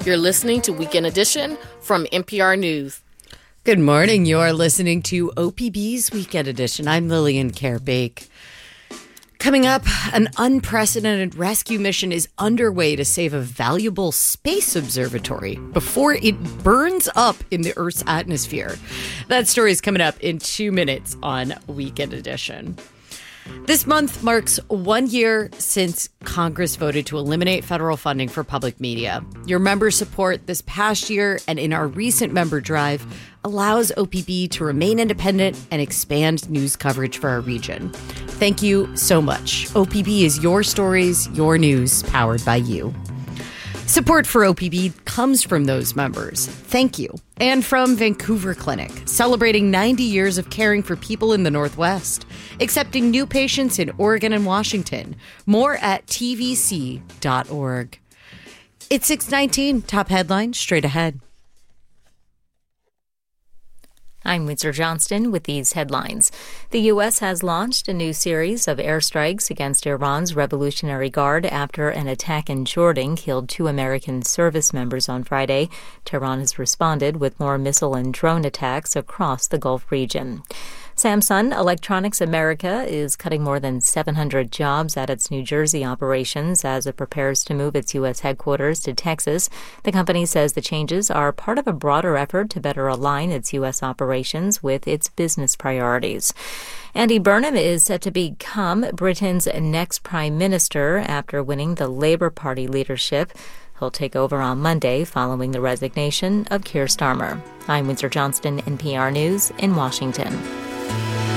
You're listening to Weekend Edition from NPR News. Good morning. You're listening to OPB's Weekend Edition. I'm Lillian Kerr-Bake. Coming up, an unprecedented rescue mission is underway to save a valuable space observatory before it burns up in the Earth's atmosphere. That story is coming up in 2 minutes on Weekend Edition. This month marks 1 year since Congress voted to eliminate federal funding for public media. Your member support this past year and in our recent member drive allows OPB to remain independent and expand news coverage for our region. Thank you so much. OPB is your stories, your news, powered by you. Support for OPB comes from those members. Thank you. And from Vancouver Clinic, celebrating 90 years of caring for people in the Northwest, accepting new patients in Oregon and Washington. More at tvc.org. It's 6:19. Top headline straight ahead. I'm Windsor Johnston with these headlines. The U.S. has launched a new series of airstrikes against Iran's Revolutionary Guard after an attack in Jordan killed 2 American service members on Friday. Tehran has responded with more missile and drone attacks across the Gulf region. Samsung Electronics America is cutting more than 700 jobs at its New Jersey operations as it prepares to move its U.S. headquarters to Texas. The company says the changes are part of a broader effort to better align its U.S. operations with its business priorities. Andy Burnham is set to become Britain's next prime minister after winning the Labour Party leadership. He'll take over on Monday following the resignation of Keir Starmer. I'm Windsor Johnston, NPR News in Washington.